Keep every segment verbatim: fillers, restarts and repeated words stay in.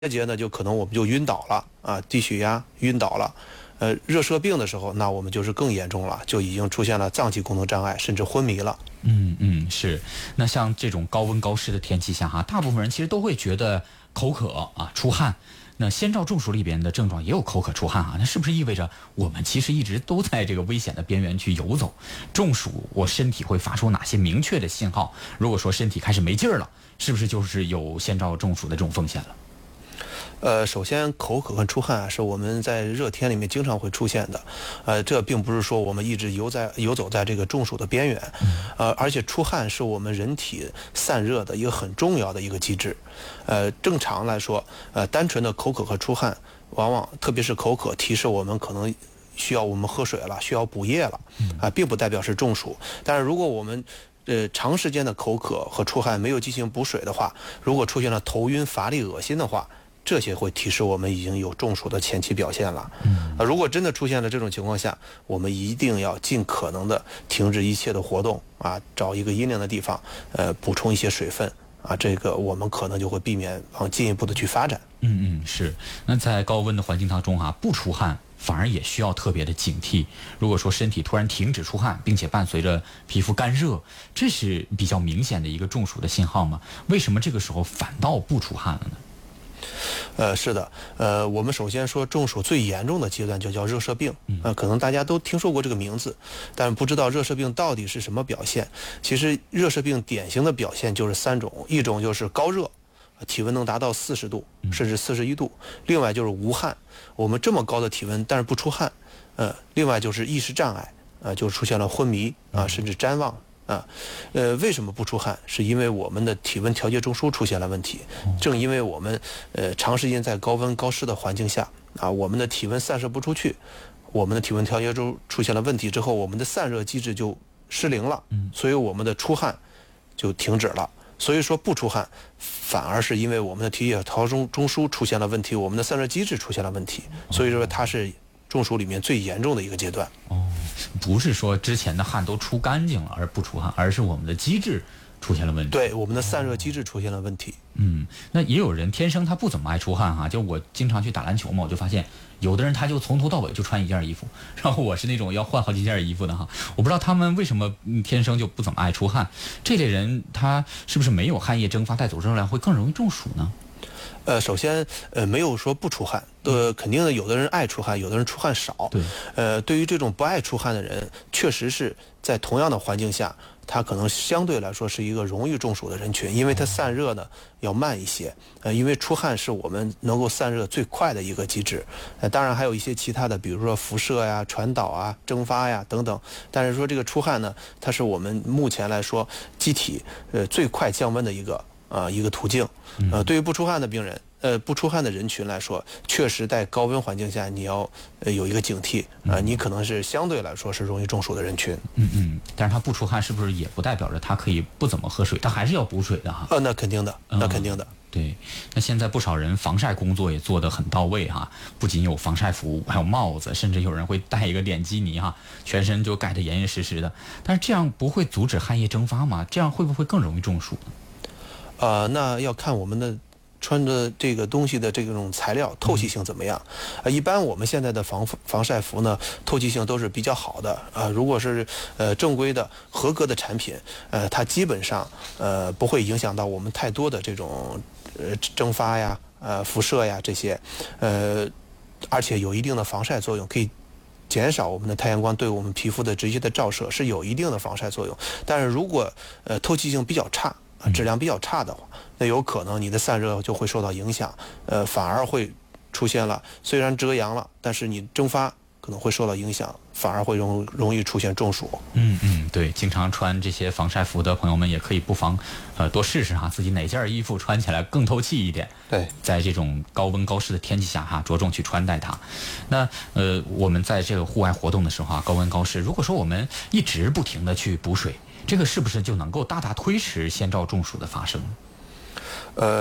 节呢，就可能我们就晕倒了啊，低血压晕倒了。呃，热射病的时候，那我们就是更严重了，就已经出现了脏器功能障碍，甚至昏迷了。 嗯嗯，是。那像这种高温高湿的天气下哈，大部分人其实都会觉得口渴啊、出汗。那先兆中暑里边的症状也有口渴出汗啊，那是不是意味着我们其实一直都在这个危险的边缘去游走？中暑，我身体会发出哪些明确的信号？如果说身体开始没劲儿了，是不是就是有先兆中暑的这种风险了？ 呃，首先口渴和出汗啊，是我们在热天里面经常会出现的，呃，这并不是说我们一直游在游走在这个中暑的边缘，呃，而且出汗是我们人体散热的一个很重要的一个机制，呃，正常来说，呃，单纯的口渴和出汗，往往特别是口渴提示我们可能需要我们喝水了，需要补液了，啊、呃，并不代表是中暑，但是如果我们呃，长时间的口渴和出汗没有进行补水的话，如果出现了头晕、乏力、恶心的话，这些会提示我们已经有中暑的前期表现了。嗯，如果真的出现了这种情况下，我们一定要尽可能的停止一切的活动啊，找一个阴凉的地方，呃，补充一些水分啊，这个我们可能就会避免往进一步的去发展。 嗯嗯，是。那在高温的环境当中啊，不出汗反而也需要特别的警惕。如果说身体突然停止出汗，并且伴随着皮肤干热，这是比较明显的一个中暑的信号吗？为什么这个时候反倒不出汗了呢？ 呃，是的，呃，我们首先说中暑最严重的阶段就叫热射病，呃，可能大家都听说过这个名字，但是不知道热射病到底是什么表现。其实热射病典型的表现就是三种，一种就是高热，体温能达到四十度甚至四十一度；另外就是无汗，我们这么高的体温但是不出汗；呃，另外就是意识障碍，呃，就出现了昏迷啊、呃，甚至谵妄。啊，呃，为什么不出汗？是因为我们的体温调节中枢出现了问题。正因为我们呃长时间在高温高湿的环境下啊，我们的体温散射不出去，我们的体温调节中出现了问题之后，我们的散热机制就失灵了，所以我们的出汗就停止了。所以说不出汗，反而是因为我们的体液调节中枢出现了问题，我们的散热机制出现了问题。所以说它是中暑里面最严重的一个阶段。 哦，不是说之前的汗都出干净了而不出汗，而是我们的机制出现了问题。 对，我们的散热机制出现了问题。 嗯，那也有人天生他不怎么爱出汗哈，就我经常去打篮球嘛，我就发现有的人他就从头到尾就穿一件衣服，然后我是那种要换好几件衣服的哈。我不知道他们为什么天生就不怎么爱出汗，这类人他是不是没有汗液蒸发带走热量会更容易中暑呢？ 呃，首先，呃，没有说不出汗，呃，肯定的，有的人爱出汗，有的人出汗少。 对。 呃，对于这种不爱出汗的人，确实是在同样的环境下，他可能相对来说是一个容易中暑的人群，因为他散热呢要慢一些。呃，因为出汗是我们能够散热最快的一个机制。呃，当然还有一些其他的，比如说辐射呀、传导啊、蒸发呀等等。但是说这个出汗呢，它是我们目前来说机体呃最快降温的一个。啊、呃，一个途径，呃，对于不出汗的病人，呃，不出汗的人群来说，确实在高温环境下，你要呃有一个警惕啊、呃，你可能是相对来说是容易中暑的人群。 嗯嗯，但是他不出汗，是不是也不代表着他可以不怎么喝水？他还是要补水的哈。 呃，那肯定的，那肯定的。 嗯、对，那现在不少人防晒工作也做得很到位哈，不仅有防晒服，还有帽子，甚至有人会戴一个脸基尼哈，全身就盖得严严实实的。但是这样不会阻止汗液蒸发吗？这样会不会更容易中暑呢？ 呃，那要看我们的穿着这个东西的这种材料透气性怎么样。呃，一般我们现在的防防晒服呢，透气性都是比较好的。啊、呃，如果是呃正规的合格的产品，呃，它基本上呃不会影响到我们太多的这种呃蒸发呀、呃辐射呀这些，呃，而且有一定的防晒作用，可以减少我们的太阳光对我们皮肤的直接的照射，是有一定的防晒作用。但是如果呃透气性比较差，质量比较差的话，那有可能你的散热就会受到影响，呃，反而会出现了虽然遮阳了，但是你蒸发可能会受到影响，反而会容容易出现中暑。 嗯嗯，对，经常穿这些防晒服的朋友们也可以不妨呃多试试哈，自己哪件衣服穿起来更透气一点。 对， 在这种高温高湿的天气下哈，着重去穿戴它。那呃，我们在这个户外活动的时候啊，高温高湿，如果说我们一直不停的去补水，这个是不是就能够大大推迟先兆中暑的发生？ 呃，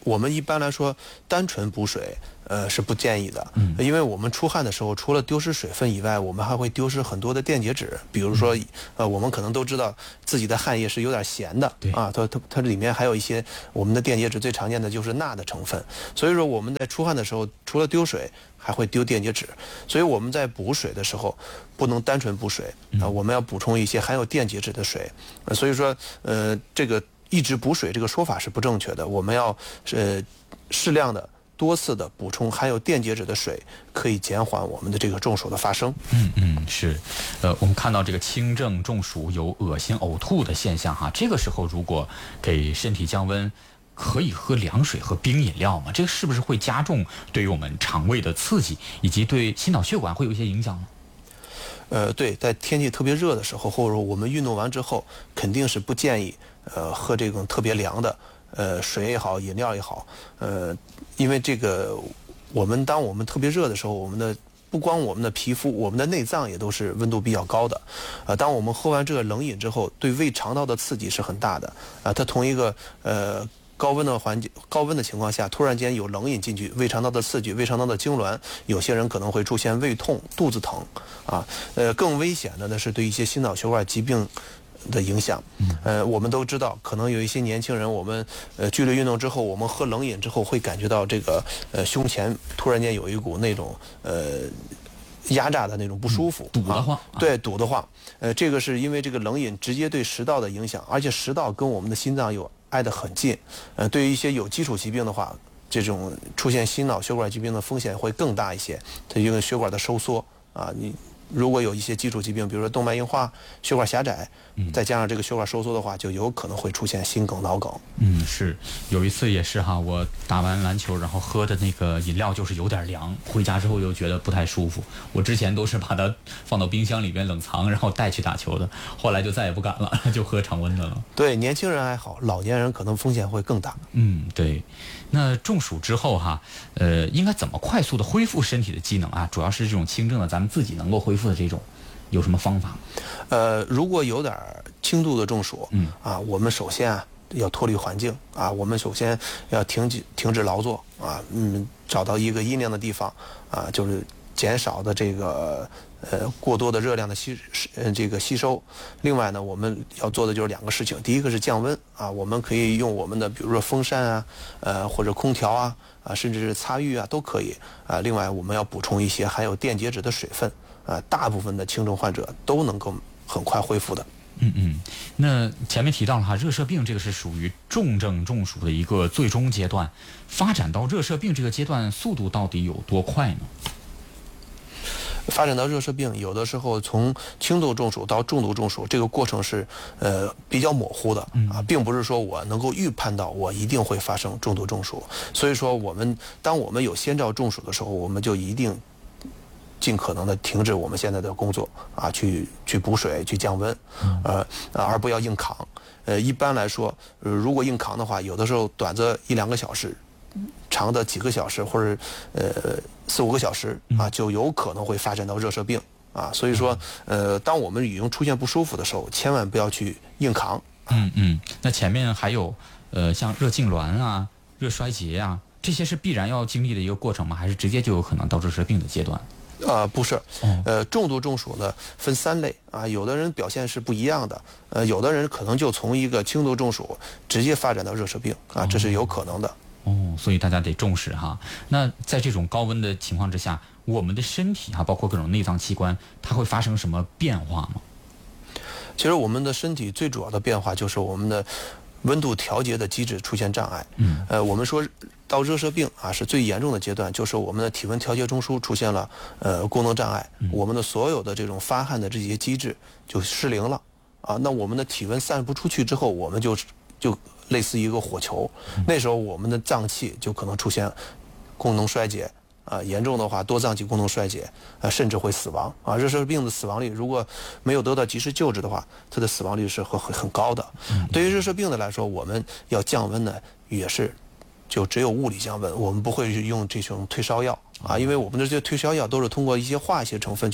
我们一般来说单纯补水，呃是不建议的， 嗯， 因为我们出汗的时候，除了丢失水分以外，我们还会丢失很多的电解质，比如说，呃，我们可能都知道自己的汗液是有点咸的， 对啊，它它它里面还有一些我们的电解质，最常见的就是钠的成分，所以说我们在出汗的时候，除了丢水，还会丢电解质，所以我们在补水的时候，不能单纯补水啊、呃，我们要补充一些含有电解质的水，呃、所以说，呃，这个一直补水这个说法是不正确的，我们要呃适量的。多次的补充含有电解质的水，可以减缓我们的这个中暑的发生。 嗯嗯，是，呃，我们看到这个轻症中暑有恶心呕吐的现象哈，这个时候如果给身体降温，可以喝凉水和冰饮料吗？这个是不是会加重对于我们肠胃的刺激，以及对心脑血管会有一些影响呢？ 呃，对，在天气特别热的时候，或者说我们运动完之后，肯定是不建议呃喝这种特别凉的。呃，水也好，饮料也好，呃，因为这个，我们当我们特别热的时候，我们的不光我们的皮肤，我们的内脏也都是温度比较高的，呃，当我们喝完这个冷饮之后，对胃肠道的刺激是很大的，啊、呃，它同一个呃高温的环境、高温的情况下，突然间有冷饮进去，胃肠道的刺激、胃肠道的痉挛，有些人可能会出现胃痛、肚子疼，啊，呃，更危险的呢是对一些心脑血管疾病的影响，呃，我们都知道，可能有一些年轻人，我们呃剧烈运动之后，我们喝冷饮之后，会感觉到这个呃胸前突然间有一股那种呃压榨的那种不舒服， 堵得慌， 啊，对，堵得慌。呃，这个是因为这个冷饮直接对食道的影响，而且食道跟我们的心脏有挨得很近，呃，对于一些有基础疾病的话，这种出现心脑血管疾病的风险会更大一些，它因为血管的收缩啊，你。如果有一些基础疾病，比如说动脉硬化、血管狭窄，再加上这个血管收缩的话，就有可能会出现心梗、脑梗。 嗯，是有一次也是哈，我打完篮球，然后喝的那个饮料就是有点凉，回家之后又觉得不太舒服。我之前都是把它放到冰箱里边冷藏，然后带去打球的，后来就再也不敢了，就喝常温的了。 对，年轻人还好，老年人可能风险会更大。 嗯，对。那中暑之后哈，呃，应该怎么快速的恢复身体的机能啊？主要是这种轻症的，咱们自己能够恢复的这种，有什么方法？ 呃，如果有点轻度的中暑， 嗯啊，我们首先啊要脱离环境啊，我们首先要停止停止劳作啊，嗯，找到一个阴凉的地方啊，就是减少的这个呃过多的热量的吸呃这个吸收。另外呢，我们要做的就是两个事情，第一个是降温啊，我们可以用我们的比如说风扇啊，呃或者空调啊啊，甚至是擦浴啊都可以啊。另外我们要补充一些含有电解质的水分啊，大部分的轻症患者都能够很快恢复的。 嗯嗯，那前面提到了哈，热射病这个是属于重症中暑的一个最终阶段，发展到热射病这个阶段，速度到底有多快呢？ 发展到热射病，有的时候从轻度中暑到重度中暑，这个过程是呃比较模糊的啊，并不是说我能够预判到我一定会发生重度中暑。所以说，我们当我们有先兆中暑的时候，我们就一定尽可能的停止我们现在的工作啊，去去补水、去降温，呃，而不要硬扛。呃，一般来说，呃，如果硬扛的话，有的时候短则一两个小时，长的几个小时或者呃四五个小时啊，就有可能会发展到热射病啊。所以说，呃，当我们已经出现不舒服的时候，千万不要去硬扛。 嗯嗯，那前面还有呃像热痉挛啊、热衰竭啊，这些是必然要经历的一个过程吗？还是直接就有可能到热射病的阶段？ 啊、呃，不是，呃，重度中暑呢分三类啊，有的人表现是不一样的，呃，有的人可能就从一个轻度中暑直接发展到热射病啊，这是有可能的。 哦，所以大家得重视哈。那在这种高温的情况之下，我们的身体哈，包括各种内脏器官，它会发生什么变化吗？ 其实我们的身体最主要的变化就是我们的温度调节的机制出现障碍。 嗯， 呃，我们说到热射病啊，是最严重的阶段，就是我们的体温调节中枢出现了呃功能障碍，我们的所有的这种发汗的这些机制就失灵了啊。那我们的体温散不出去之后，我们就就类似一个火球，那时候我们的脏器就可能出现功能衰竭啊，严重的话多脏器功能衰竭啊，甚至会死亡啊。热射病的死亡率如果没有得到及时救治的话，它的死亡率是很很高的。对于热射病的来说，我们要降温呢，也是就只有物理降温，我们不会用这种退烧药啊，因为我们的这些退烧药都是通过一些化学成分去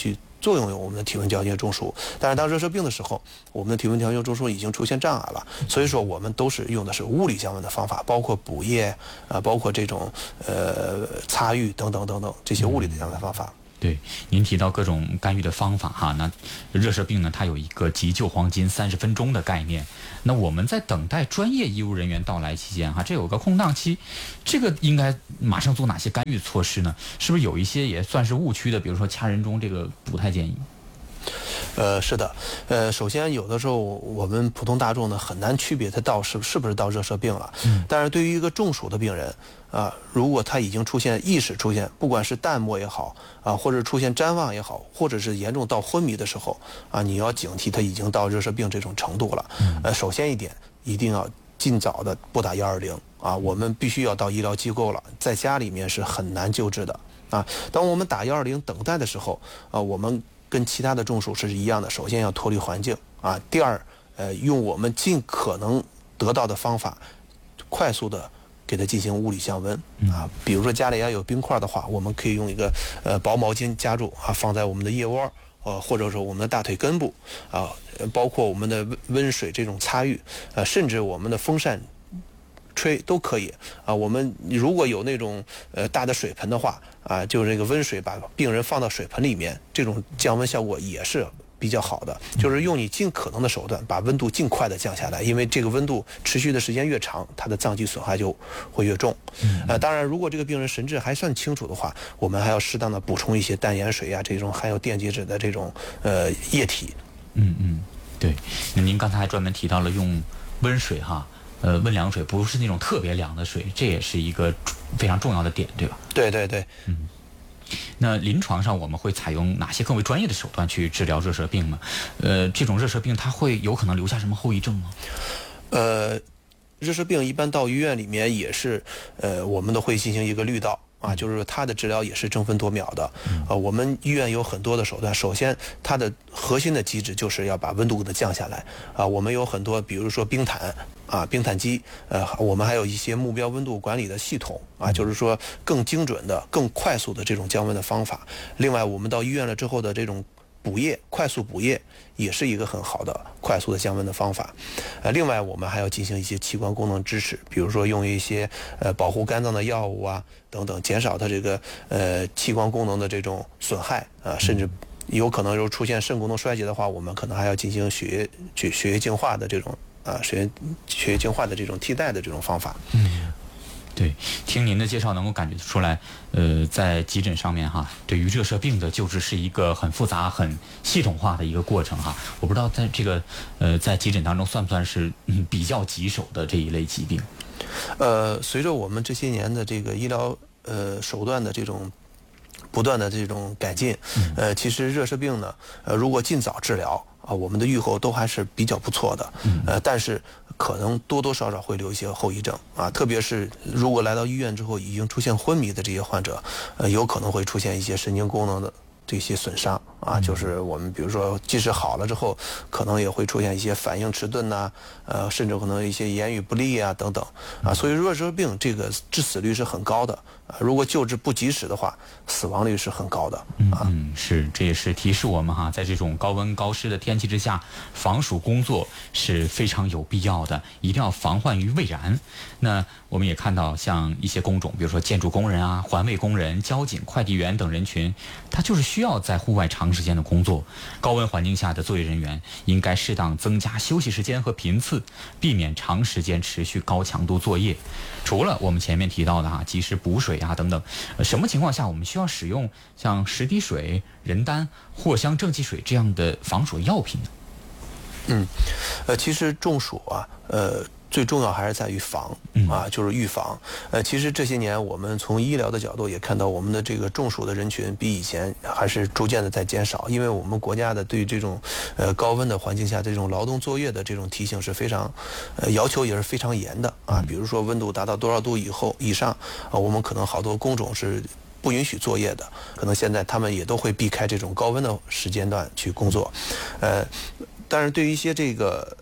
作用于我们的体温调节中暑。但是当热射病的时候，我们的体温调节中枢已经出现障碍了，所以说我们都是用的是物理降温的方法，包括补液啊、呃，包括这种呃擦浴等等等等这些物理的降温方法。 对，您提到各种干预的方法哈，那热射病呢，它有一个急救黄金三十分钟的概念。那我们在等待专业医务人员到来期间哈，这有个空档期，这个应该马上做哪些干预措施呢？是不是有一些也算是误区的，比如说掐人中这个不太建议？ 呃，是的，呃，首先有的时候我们普通大众呢很难区别它到是是不是到热射病了，嗯，但是对于一个中暑的病人啊、呃，如果他已经出现意识出现，不管是淡漠也好啊、呃，或者出现谵妄也好，或者是严重到昏迷的时候啊、呃，你要警惕他已经到热射病这种程度了。呃，首先一点，一定要尽早的拨打幺二零啊，我们必须要到医疗机构了，在家里面是很难救治的啊。当我们打幺二零等待的时候啊、呃，我们跟其他的中暑是一样的，首先要脱离环境啊。第二，呃，用我们尽可能得到的方法，快速的给它进行物理降温啊。比如说家里要有冰块的话，我们可以用一个呃薄毛巾夹住啊，放在我们的腋窝，呃，或者说我们的大腿根部啊，包括我们的温水这种擦浴，呃，甚至我们的风扇吹都可以啊。我们如果有那种呃大的水盆的话啊，就是那个温水把病人放到水盆里面，这种降温效果也是比较好的。就是用你尽可能的手段把温度尽快的降下来，因为这个温度持续的时间越长，它的脏器损害就会越重。呃，当然如果这个病人神志还算清楚的话，我们还要适当的补充一些淡盐水呀、啊、这种含有电解质的这种呃液体。 嗯嗯，对。那您刚才还专门提到了用温水哈。呃，温凉水不是那种特别凉的水，这也是一个非常重要的点，对吧？ 对对对， 嗯。那临床上我们会采用哪些更为专业的手段去治疗热射病呢？呃，这种热射病它会有可能留下什么后遗症吗？ 呃，热射病一般到医院里面也是，呃，我们都会进行一个滤道。啊，就是它的治疗也是争分夺秒的，啊，我们医院有很多的手段。首先，它的核心的机制就是要把温度给它降下来。啊，我们有很多，比如说冰毯啊、冰毯机，呃，我们还有一些目标温度管理的系统啊，就是说更精准的、更快速的这种降温的方法。另外，我们到医院了之后的这种补液，快速补液也是一个很好的快速的降温的方法。呃，另外我们还要进行一些器官功能支持，比如说用一些呃保护肝脏的药物啊等等，减少它这个呃器官功能的这种损害啊、呃，甚至有可能就出现肾功能衰竭的话，我们可能还要进行血液血液净化的这种啊、呃、血液血液净化的这种替代的这种方法。 嗯。对，听您的介绍能够感觉出来，呃，在急诊上面哈，对于热射病的救治是一个很复杂、很系统化的一个过程哈。我不知道在这个呃在急诊当中算不算是嗯比较棘手的这一类疾病？ 呃，随着我们这些年的这个医疗呃手段的这种不断的这种改进，呃，其实热射病呢，呃，如果尽早治疗啊，我们的预后都还是比较不错的，呃，但是可能多多少少会留一些后遗症啊，特别是如果来到医院之后已经出现昏迷的这些患者，呃，有可能会出现一些神经功能的这些损伤啊，就是我们比如说，即使好了之后，可能也会出现一些反应迟钝呐、啊，呃，甚至可能一些言语不利啊等等啊，所以热射病这个致死率是很高的啊，如果救治不及时的话，死亡率是很高的啊。 嗯，是，这也是提示我们哈，在这种高温高湿的天气之下，防暑工作是非常有必要的，一定要防患于未然。那我们也看到，像一些工种，比如说建筑工人啊、环卫工人、交警、快递员等人群，他就是需要在户外长时间的工作，高温环境下的作业人员应该适当增加休息时间和频次，避免长时间持续高强度作业。除了我们前面提到的哈，及时补水啊等等，呃，什么情况下我们需要使用像十滴水、人丹、藿香正气水这样的防暑药品呢？ 嗯，呃，其实中暑啊，呃。最重要还是在于防啊，就是预防。呃，其实这些年我们从医疗的角度也看到，我们的这个中暑的人群比以前还是逐渐的在减少，因为我们国家的对这种呃高温的环境下这种劳动作业的这种提醒是非常，呃要求也是非常严的啊。比如说温度达到多少度以后以上啊，我们可能好多工种是不允许作业的，可能现在他们也都会避开这种高温的时间段去工作。呃，但是对于一些这个。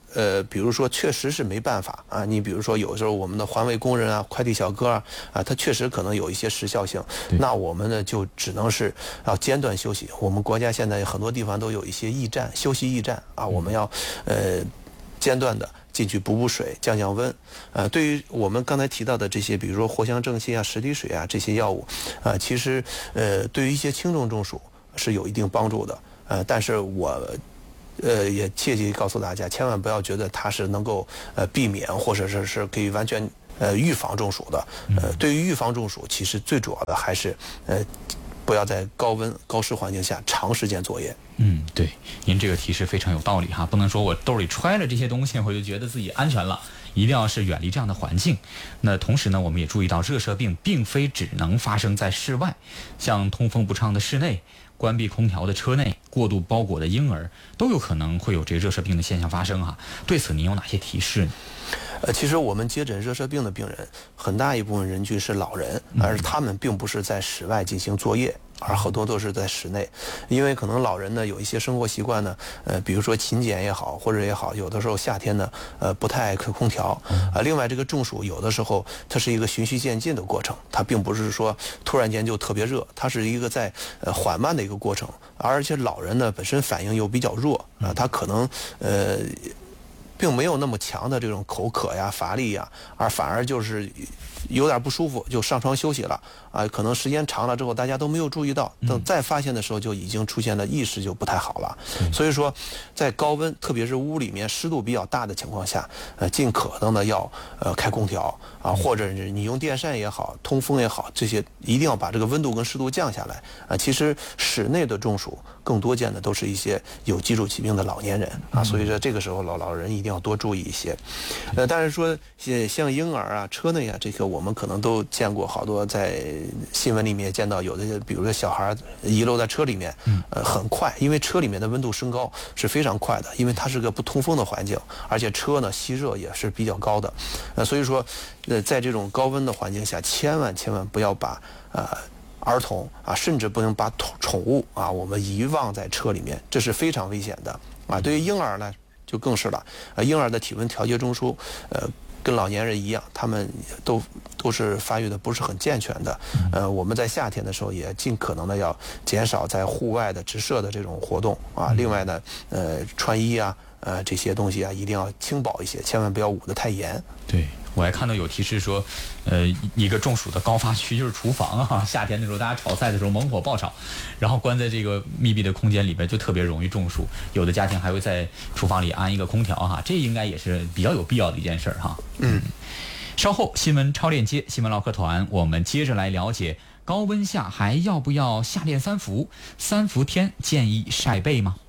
呃，比如说确实是没办法啊，你比如说有时候我们的环卫工人啊、快递小哥啊，啊，他确实可能有一些时效性，那我们呢就只能是要间断休息。我们国家现在很多地方都有一些驿站、休息驿站啊，我们要呃间断的进去补补水、降降温。呃，对于我们刚才提到的这些，比如说藿香正气啊、十里水啊这些药物，啊、呃，其实呃对于一些轻重中暑是有一定帮助的。呃，但是我。呃，也切记告诉大家，千万不要觉得它是能够呃避免，或者是是可以完全呃预防中暑的。呃，对于预防中暑，其实最主要的还是呃不要在高温高湿环境下长时间作业。 嗯，对，您这个提示非常有道理哈，不能说我兜里揣了这些东西，我就觉得自己安全了。一定要是远离这样的环境。那同时呢，我们也注意到，热射病并非只能发生在室外，像通风不畅的室内、关闭空调的车内、过度包裹的婴儿，都有可能会有这个热射病的现象发生哈。对此您有哪些提示呢？ 呃，其实我们接诊热射病的病人，很大一部分人群是老人，而他们并不是在室外进行作业，而很多都是在室内。因为可能老人呢有一些生活习惯呢，呃，比如说勤俭也好，或者也好，有的时候夏天呢，呃，不太爱开空调。啊、呃，另外这个中暑有的时候它是一个循序渐进的过程，它并不是说突然间就特别热，它是一个在呃缓慢的一个过程。而且老人呢本身反应又比较弱啊、呃，他可能呃。并没有那么强的这种口渴呀、乏力呀，而反而就是有点不舒服，就上床休息了啊。可能时间长了之后，大家都没有注意到，等再发现的时候，就已经出现了意识就不太好了。所以说，在高温，特别是屋里面湿度比较大的情况下，呃，尽可能的要呃开空调啊，或者是你用电扇也好、通风也好，这些一定要把这个温度跟湿度降下来啊。其实室内的中暑更多见的都是一些有基础疾病的老年人啊，所以说这个时候老老人一定要多注意一些。呃，但是说像婴儿啊、车内啊，这个我们可能都见过好多，在新闻里面见到有的，比如说小孩遗漏在车里面，呃，很快，因为车里面的温度升高是非常快的，因为它是个不通风的环境，而且车呢吸热也是比较高的，呃，所以说，呃，在这种高温的环境下，千万千万不要把呃。儿童啊，甚至不能把宠物啊，我们遗忘在车里面，这是非常危险的啊。对于婴儿呢，就更是了。啊，婴儿的体温调节中枢，呃，跟老年人一样，他们都都是发育的不是很健全的。呃，我们在夏天的时候也尽可能的要减少在户外的直射的这种活动啊。另外呢，呃，穿衣啊，呃，这些东西啊，一定要轻薄一些，千万不要捂得太严。 对。我还看到有提示说，呃，一个中暑的高发区就是厨房啊。夏天的时候，大家炒菜的时候猛火爆炒，然后关在这个密闭的空间里边，就特别容易中暑。有的家庭还会在厨房里安一个空调哈，这应该也是比较有必要的一件事哈。嗯。稍后新闻超链接，新闻唠嗑团，我们接着来了解高温下还要不要夏练三伏？三伏天建议晒被吗？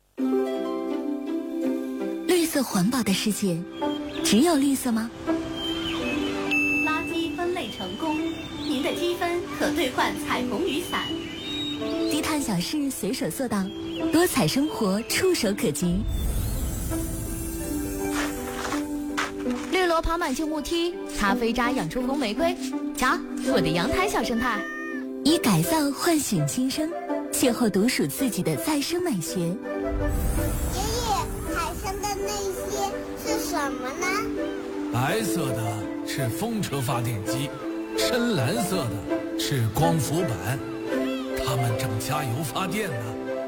绿色环保的世界，只有绿色吗？ 成功，您的积分可兑换彩虹雨伞。 低碳小事随手做到，多彩生活触手可及。 绿萝跑满旧木梯，咖啡渣养出红玫瑰。瞧，我的阳台小生态。 以改造唤醒新生，邂逅独属自己的再生美学。 爷爷，海上的那些是什么呢？ 白色的是风车发电机，深蓝色的是光伏板，它们正加油发电呢。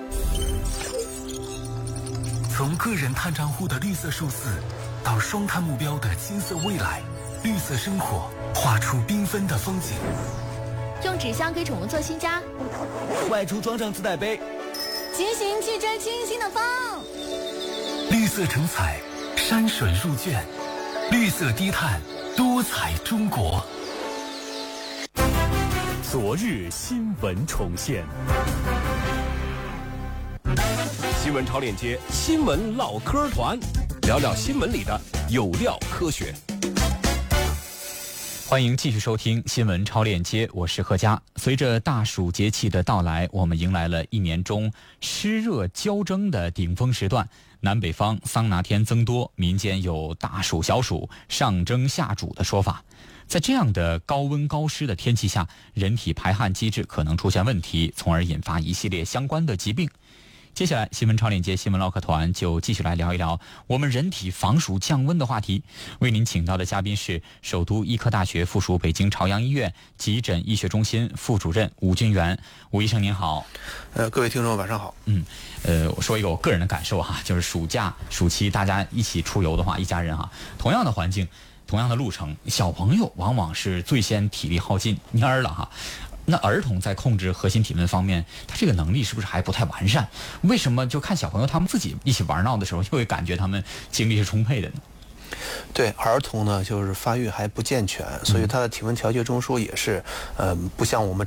从个人碳账户的绿色数字，到双碳目标的金色未来，绿色生活画出缤纷的风景。 用纸箱给宠物做新家， 外出装上自带杯， 骑行去追清新的风。 绿色成彩，山水入卷，绿色低碳，多彩中国。 昨日新闻重现，新闻超链接，新闻唠嗑团，聊聊新闻里的有料科学。 欢迎继续收听新闻超链接，我是贺佳。随着大暑节气的到来，我们迎来了一年中湿热交争的顶峰时段。南北方桑拿天增多，民间有大暑小暑、上蒸下煮的说法。在这样的高温高湿的天气下，人体排汗机制可能出现问题，从而引发一系列相关的疾病。 接下来新闻超链接新闻唠嗑团就继续来聊一聊我们人体防暑降温的话题。为您请到的嘉宾是首都医科大学附属北京朝阳医院急诊医学中心副主任吴军元。吴医生您好。 呃，各位听众晚上好。 嗯，呃，我说一个我个人的感受哈，就是暑假暑期大家一起出游的话，一家人哈，同样的环境，同样的路程，小朋友往往是最先体力耗尽蔫儿了哈。那儿童在控制核心体温方面，他这个能力是不是还不太完善？为什么就看小朋友他们自己一起玩闹的时候，就会感觉他们精力是充沛的呢？ 对，儿童呢就是发育还不健全，所以他的体温调节中枢也是，呃，不像我们